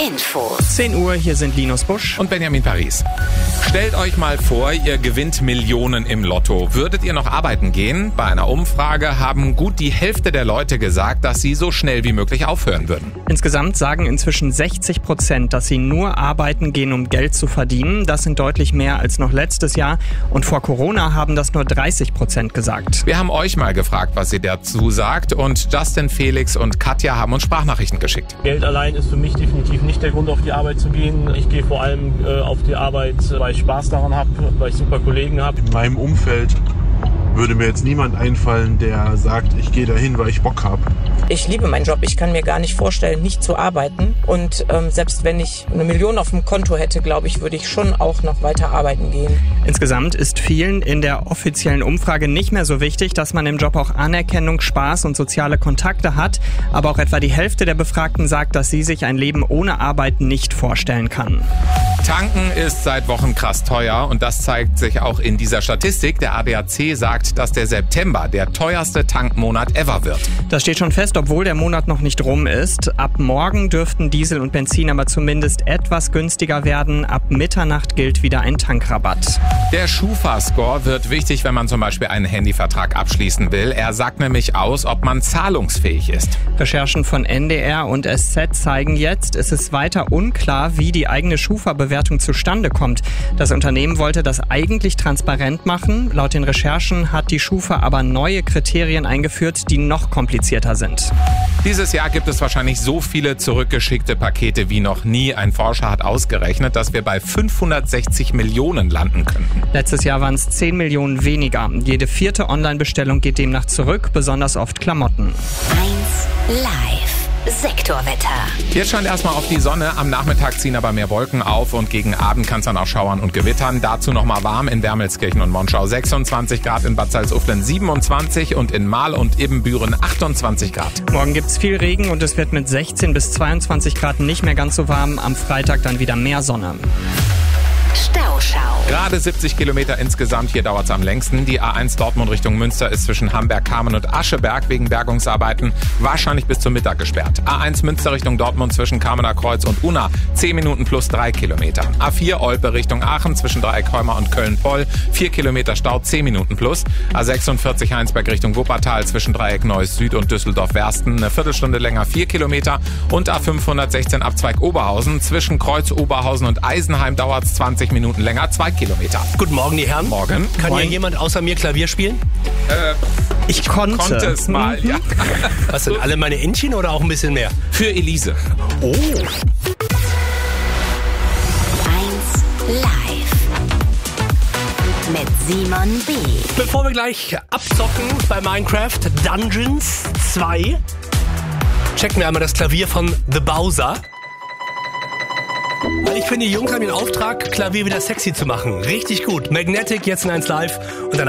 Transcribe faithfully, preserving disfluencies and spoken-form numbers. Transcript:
Info. zehn Uhr, hier sind Linus Busch und Benjamin Paris. Stellt euch mal vor, ihr gewinnt Millionen im Lotto. Würdet ihr noch arbeiten gehen? Bei einer Umfrage haben gut die Hälfte der Leute gesagt, dass sie so schnell wie möglich aufhören würden. Insgesamt sagen inzwischen sechzig Prozent, dass sie nur arbeiten gehen, um Geld zu verdienen. Das sind deutlich mehr als noch letztes Jahr. Und vor Corona haben das nur dreißig Prozent gesagt. Wir haben euch mal gefragt, was ihr dazu sagt. Und Justin, Felix und Katja haben uns Sprachnachrichten geschickt. Geld allein ist für mich definitiv nicht der Grund, auf die Arbeit zu gehen. Ich gehe vor allem äh, auf die Arbeit, weil ich Spaß daran habe, weil ich super Kollegen habe. In meinem Umfeld würde mir jetzt niemand einfallen, der sagt, ich gehe dahin, weil ich Bock habe. Ich liebe meinen Job. Ich kann mir gar nicht vorstellen, nicht zu arbeiten. Und ähm, selbst wenn ich eine Million auf dem Konto hätte, glaube ich, würde ich schon auch noch weiter arbeiten gehen. Insgesamt ist vielen in der offiziellen Umfrage nicht mehr so wichtig, dass man im Job auch Anerkennung, Spaß und soziale Kontakte hat. Aber auch etwa die Hälfte der Befragten sagt, dass sie sich ein Leben ohne Arbeit nicht vorstellen kann. Tanken ist seit Wochen krass teuer und das zeigt sich auch in dieser Statistik. Der A D A C sagt, dass der September der teuerste Tankmonat ever wird. Das steht schon fest, obwohl der Monat noch nicht rum ist. Ab morgen dürften Diesel und Benzin aber zumindest etwas günstiger werden. Ab Mitternacht gilt wieder ein Tankrabatt. Der Schufa-Score wird wichtig, wenn man zum Beispiel einen Handyvertrag abschließen will. Er sagt nämlich aus, ob man zahlungsfähig ist. Recherchen von N D R und S Z zeigen jetzt, es ist weiter unklar, wie die eigene Schufa-Bewertung zustande kommt. Das Unternehmen wollte das eigentlich transparent machen. Laut den Recherchen hat die Schufa aber neue Kriterien eingeführt, die noch komplizierter sind. Dieses Jahr gibt es wahrscheinlich so viele zurückgeschickte Pakete wie noch nie. Ein Forscher hat ausgerechnet, dass wir bei fünfhundertsechzig Millionen landen könnten. Letztes Jahr waren es zehn Millionen weniger. Jede vierte Online-Bestellung geht demnach zurück, besonders oft Klamotten. eins Live. Sektorwetter. Jetzt scheint erstmal auf die Sonne. Am Nachmittag ziehen aber mehr Wolken auf und gegen Abend kann es dann auch schauern und gewittern. Dazu nochmal warm in Wermelskirchen und Monschau sechsundzwanzig Grad, in Bad Salzuflen siebenundzwanzig und in Marl und Ibbenbüren achtundzwanzig Grad. Morgen gibt's viel Regen und es wird mit sechzehn bis zweiundzwanzig Grad nicht mehr ganz so warm. Am Freitag dann wieder mehr Sonne. Stauschau. Gerade siebzig Kilometer insgesamt, hier dauert es am längsten. Die A eins Dortmund Richtung Münster ist zwischen Hamberg-Kamen und Ascheberg wegen Bergungsarbeiten wahrscheinlich bis zum Mittag gesperrt. A eins Münster Richtung Dortmund zwischen Kamener Kreuz und Unna zehn Minuten plus drei Kilometer. A vier Olpe Richtung Aachen zwischen Dreieckholmer und Köln-Poll vier Kilometer Stau, zehn Minuten plus. A sechsundvierzig Heinsberg Richtung Wuppertal zwischen Dreieck Neuss Süd und Düsseldorf-Wersten eine Viertelstunde länger, vier Kilometer. Und A fünfhundertsechzehn Abzweig Oberhausen zwischen Kreuz Oberhausen und Eisenheim dauert es zwanzig Minuten länger, zwei Kilometer. Guten Morgen, die Herren. Morgen. Kann Moin. hier jemand außer mir Klavier spielen? Äh, Ich konnte. konnte es mal, ja. Was sind alle meine Entchen oder auch ein bisschen mehr? Für Elise. Oh. eins Live. Mit Simon B. Bevor wir gleich abzocken bei Minecraft Dungeons zwei, checken wir einmal das Klavier von The Bowser. Weil ich finde, die Jungs haben den Auftrag, Klavier wieder sexy zu machen. Richtig gut. Magnetic, jetzt in eins Live und danach